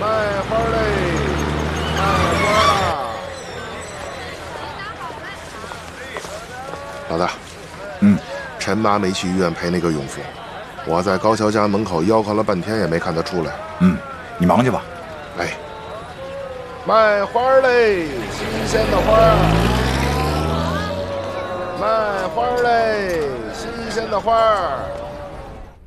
卖花嘞，卖花啦！老大，陈妈没去医院陪那个孕妇，我在高桥家门口吆喝了半天也没看她出来。 你忙去吧。 哎，卖花嘞，新鲜的花！卖花嘞，新鲜的花！